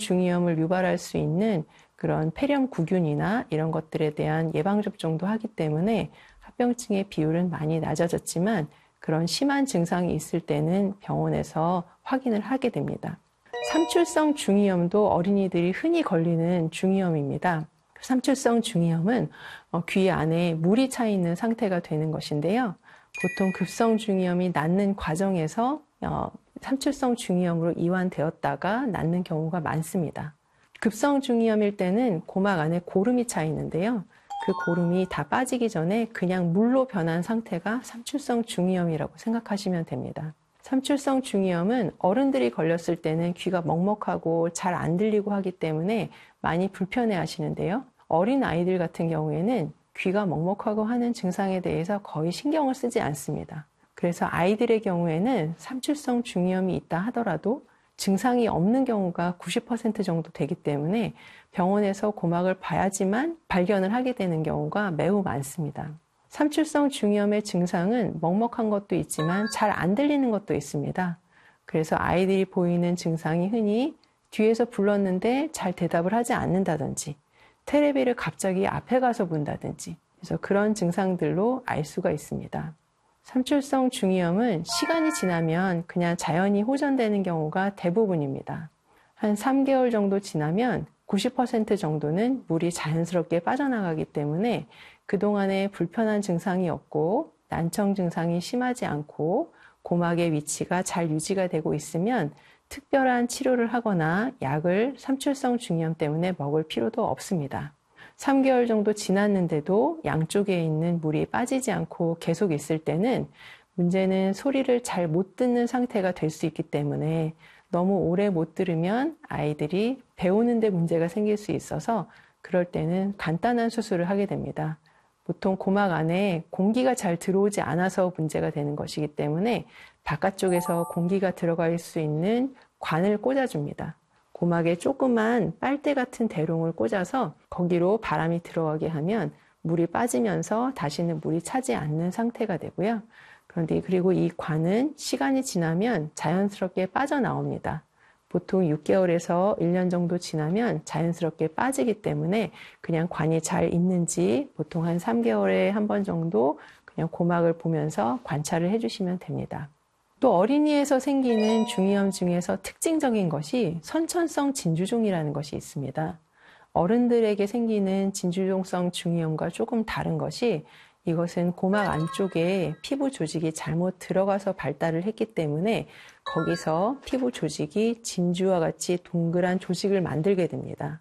중이염을 유발할 수 있는 그런 폐렴구균이나 이런 것들에 대한 예방접종도 하기 때문에 합병증의 비율은 많이 낮아졌지만 그런 심한 증상이 있을 때는 병원에서 확인을 하게 됩니다. 삼출성 중이염도 어린이들이 흔히 걸리는 중이염입니다. 삼출성 중이염은 귀 안에 물이 차 있는 상태가 되는 것인데요. 보통 급성 중이염이 낫는 과정에서 삼출성 중이염으로 이완되었다가 낫는 경우가 많습니다. 급성 중이염일 때는 고막 안에 고름이 차 있는데요. 그 고름이 다 빠지기 전에 그냥 물로 변한 상태가 삼출성 중이염이라고 생각하시면 됩니다. 삼출성 중이염은 어른들이 걸렸을 때는 귀가 먹먹하고 잘 안 들리고 하기 때문에 많이 불편해 하시는데요. 어린 아이들 같은 경우에는 귀가 먹먹하고 하는 증상에 대해서 거의 신경을 쓰지 않습니다. 그래서 아이들의 경우에는 삼출성 중이염이 있다 하더라도 증상이 없는 경우가 90% 정도 되기 때문에 병원에서 고막을 봐야지만 발견을 하게 되는 경우가 매우 많습니다. 삼출성 중이염의 증상은 먹먹한 것도 있지만 잘 안 들리는 것도 있습니다. 그래서 아이들이 보이는 증상이 흔히 뒤에서 불렀는데 잘 대답을 하지 않는다든지 테레비를 갑자기 앞에 가서 본다든지 그래서 그런 증상들로 알 수가 있습니다. 삼출성 중이염은 시간이 지나면 그냥 자연히 호전되는 경우가 대부분입니다. 한 3개월 정도 지나면 90% 정도는 물이 자연스럽게 빠져나가기 때문에 그동안에 불편한 증상이 없고 난청 증상이 심하지 않고 고막의 위치가 잘 유지가 되고 있으면 특별한 치료를 하거나 약을 삼출성 중이염 때문에 먹을 필요도 없습니다. 3개월 정도 지났는데도 양쪽에 있는 물이 빠지지 않고 계속 있을 때는 문제는 소리를 잘 못 듣는 상태가 될 수 있기 때문에 너무 오래 못 들으면 아이들이 배우는 데 문제가 생길 수 있어서 그럴 때는 간단한 수술을 하게 됩니다. 보통 고막 안에 공기가 잘 들어오지 않아서 문제가 되는 것이기 때문에 바깥쪽에서 공기가 들어갈 수 있는 관을 꽂아줍니다. 고막에 조그만 빨대 같은 대롱을 꽂아서 거기로 바람이 들어가게 하면 물이 빠지면서 다시는 물이 차지 않는 상태가 되고요. 그런데 그리고 이 관은 시간이 지나면 자연스럽게 빠져나옵니다. 보통 6개월에서 1년 정도 지나면 자연스럽게 빠지기 때문에 그냥 관이 잘 있는지 보통 한 3개월에 한 번 정도 그냥 고막을 보면서 관찰을 해주시면 됩니다. 또 어린이에서 생기는 중이염 중에서 특징적인 것이 선천성 진주종이라는 것이 있습니다. 어른들에게 생기는 진주종성 중이염과 조금 다른 것이 이것은 고막 안쪽에 피부 조직이 잘못 들어가서 발달을 했기 때문에 거기서 피부 조직이 진주와 같이 동그란 조직을 만들게 됩니다.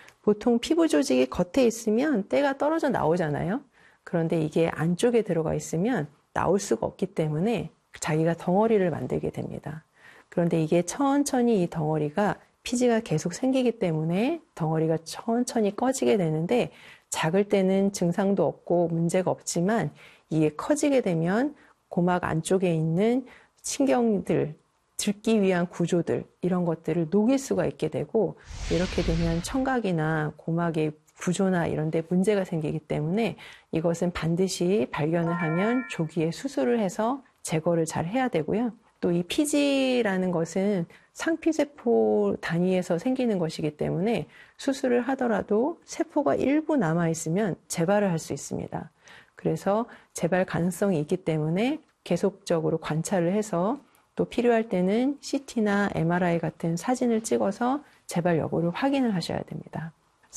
보통 피부 조직이 겉에 있으면 때가 떨어져 나오잖아요. 그런데 이게 안쪽에 들어가 있으면 나올 수가 없기 때문에 자기가 덩어리를 만들게 됩니다. 그런데 이게 천천히 이 덩어리가 피지가 계속 생기기 때문에 덩어리가 천천히 꺼지게 되는데 작을 때는 증상도 없고 문제가 없지만 이게 커지게 되면 고막 안쪽에 있는 신경들, 들기 위한 구조들 이런 것들을 녹일 수가 있게 되고 이렇게 되면 청각이나 고막의 구조나 이런 데 문제가 생기기 때문에 이것은 반드시 발견을 하면 조기에 수술을 해서 제거를 잘 해야 되고요. 또 이 피지라는 것은 상피세포 단위에서 생기는 것이기 때문에 수술을 하더라도 세포가 일부 남아있으면 재발을 할 수 있습니다. 그래서 재발 가능성이 있기 때문에 계속적으로 관찰을 해서 또 필요할 때는 CT나 MRI 같은 사진을 찍어서 재발 여부를 확인을 하셔야 됩니다.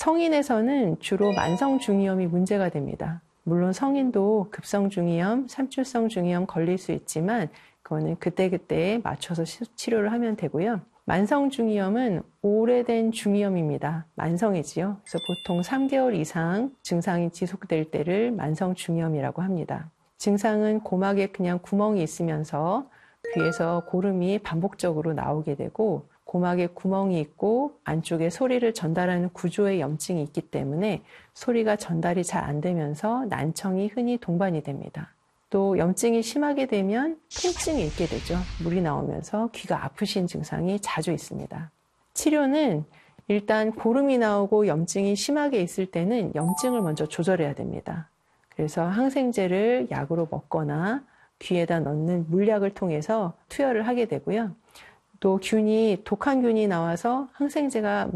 성인에서는 주로 만성 중이염이 문제가 됩니다. 물론 성인도 급성 중이염, 삼출성 중이염 걸릴 수 있지만 그거는 그때그때 맞춰서 치료를 하면 되고요. 만성 중이염은 오래된 중이염입니다. 만성이지요. 그래서 보통 3개월 이상 증상이 지속될 때를 만성 중이염이라고 합니다. 증상은 고막에 그냥 구멍이 있으면서 귀에서 고름이 반복적으로 나오게 되고 고막에 구멍이 있고 안쪽에 소리를 전달하는 구조의 염증이 있기 때문에 소리가 전달이 잘 안 되면서 난청이 흔히 동반이 됩니다. 또 염증이 심하게 되면 통증이 있게 되죠. 물이 나오면서 귀가 아프신 증상이 자주 있습니다. 치료는 일단 고름이 나오고 염증이 심하게 있을 때는 염증을 먼저 조절해야 됩니다. 그래서 항생제를 약으로 먹거나 귀에다 넣는 물약을 통해서 투여를 하게 되고요. 또 독한 균이 나와서 항생제가